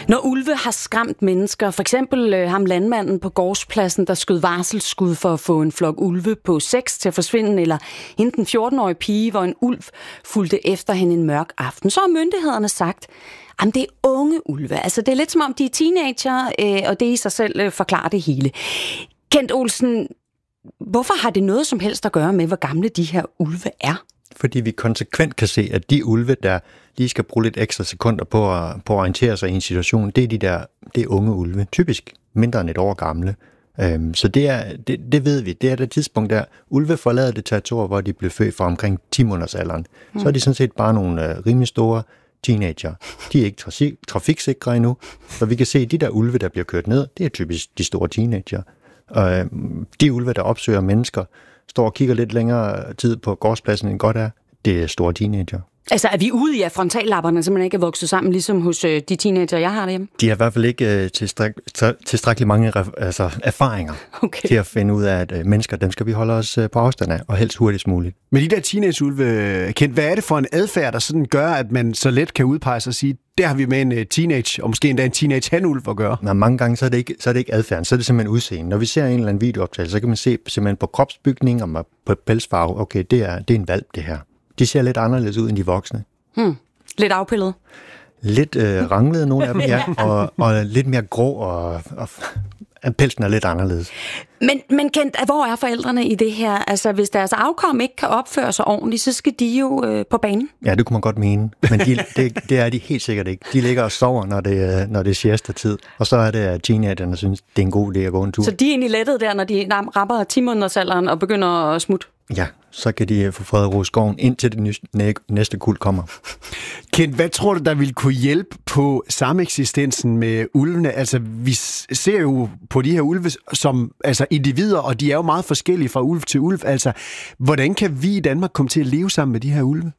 Når ulve har skræmt mennesker, for eksempel ham landmanden på gårdspladsen, der skød varselsskud for at få en flok ulve på 6 til at forsvinde, eller hende den 14-årige pige, hvor en ulv fulgte efter hende en mørk aften, så har myndighederne sagt, at det er unge ulve. Altså det er lidt som om de er teenager, og det i sig selv forklarer det hele. Kent Olsen, hvorfor har det noget som helst at gøre med, hvor gamle de her ulve er? Fordi vi konsekvent kan se, at de ulve, der lige skal bruge lidt ekstra sekunder på at orientere sig i en situation, det er unge ulve, typisk mindre end et år gamle. Så det ved vi. Det er det tidspunkt, der ulve forlader det territorium, hvor de blev født fra omkring 10 måneders alderen. Så er de sådan set bare nogle rimelig store teenager. De er ikke trafiksikre endnu, så vi kan se, at de der ulve, der bliver kørt ned, det er typisk de store teenager. Og de ulve, der opsøger mennesker, står og kigger lidt længere tid på gårdspladsen, end godt er, det er store teenager. Altså er vi ude i, at frontallapperne simpelthen ikke er vokset sammen, ligesom hos de teenager, jeg har derhjemme? De har i hvert fald ikke tilstrækkeligt mange erfaringer til at finde ud af, at mennesker, dem skal vi holde os på afstand af, og helst hurtigst muligt. Men de der teenageulve, Kent, hvad er det for en adfærd, der sådan gør, at man så let kan udpege sig og sige, der har vi med en teenage, og måske endda en teenage-hanulv at gøre? Men mange gange så er det ikke adfærden, så er det simpelthen udseende. Når vi ser en eller anden videooptagelse, så kan man se simpelthen på kropsbygning og på pelsfarve, okay, det er en hvalp, det her. De ser lidt anderledes ud end de voksne. Lidt afpillet. Lidt ranglede nogle af dem, ja, og lidt mere grå, og pelsen er lidt anderledes. Men Kent, hvor er forældrene i det her? Altså, hvis deres afkom ikke kan opføre sig ordentligt, så skal de jo på banen. Ja, det kunne man godt mene. Men det er de helt sikkert ikke. De ligger og sover, når det er siesta-tid. Og så er det, at teenagerne synes, det er en god idé at gå en tur. Så de er egentlig lettet der, når de rammer 10 måneders alderen og begynder at smutte? Ja, så kan de få fred og ro i skoven, indtil det næste kuld kommer. Kent, hvad tror du, der ville kunne hjælpe på sameksistensen med ulvene? Altså, vi ser jo på de her ulve som individer, og de er jo meget forskellige fra ulv til ulv. Altså, hvordan kan vi i Danmark komme til at leve sammen med de her ulve?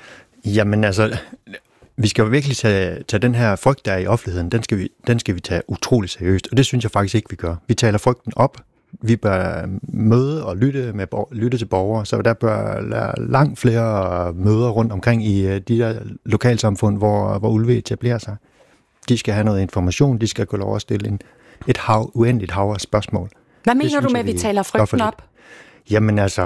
Jamen altså, vi skal jo virkelig tage den her frygt, der er i offentligheden, den skal vi tage utrolig seriøst, og det synes jeg faktisk ikke, vi gør. Vi taler frygten op. Vi bør møde og lytte til borgere, så der bør langt flere møder rundt omkring i de der lokalsamfund, hvor ulve etablerer sig. De skal have noget information, de skal gå lov at stille et uendeligt hav af spørgsmål. Hvad mener du med, at vi taler frygten op? Jamen altså,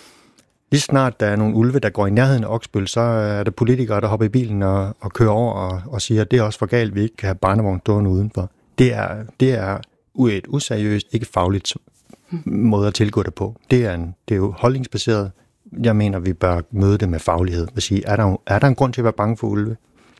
lige snart der er nogle ulve, der går i nærheden af Oksbøl, så er der politikere, der hopper i bilen og kører over og siger, at det er også for galt, vi ikke kan have barnevogn stående udenfor. Det er et useriøst, ikke fagligt måde at tilgå det på. Det er jo holdningsbaseret. Jeg mener, vi bør møde det med faglighed. At sige, er der en grund til at være bange for ulve?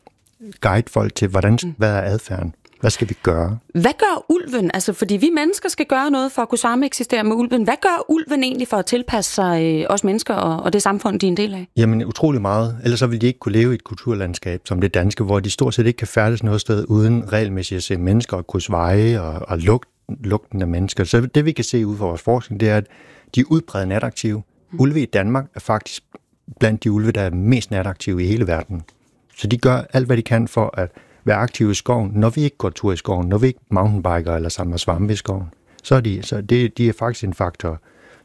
Guide folk til, hvad er adfærden? Hvad skal vi gøre? Hvad gør ulven? Altså, fordi vi mennesker skal gøre noget for at kunne sameksistere med ulven. Hvad gør ulven egentlig for at tilpasse sig os mennesker og det samfund, de er en del af? Jamen, utrolig meget. Ellers så vil de ikke kunne leve i et kulturlandskab som det danske, hvor de stort set ikke kan færdes noget sted uden regelmæssigt at se mennesker og krydse veje og lugten af mennesker. Så det, vi kan se ud fra vores forskning, det er, at de er udbredt nataktive. Ulve i Danmark er faktisk blandt de ulve, der er mest nataktive i hele verden. Så de gør alt, hvad de kan for at være aktive i skoven, når vi ikke går tur i skoven, når vi ikke mountainbiker eller samler svampe i skoven. Så de er faktisk en faktor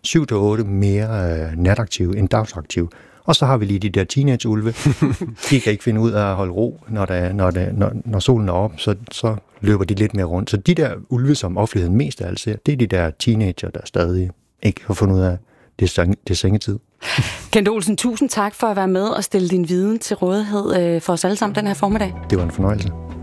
7-8 mere nataktive end dagsaktive. Og så har vi lige de der teenage-ulve. De kan ikke finde ud af at holde ro, når solen er op, så løber de lidt mere rundt. Så de der ulve, som offentligheden mest af alt ser, det er de der teenager, der stadig ikke har fundet ud af, det er sengetid. Kent Olsen, tusind tak for at være med og stille din viden til rådighed for os alle sammen den her formiddag. Det var en fornøjelse.